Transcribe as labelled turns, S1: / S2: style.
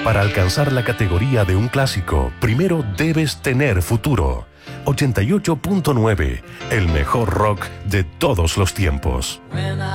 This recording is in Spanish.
S1: Para alcanzar la categoría de un clásico, primero debes tener futuro. 88.9, el mejor rock de todos los tiempos.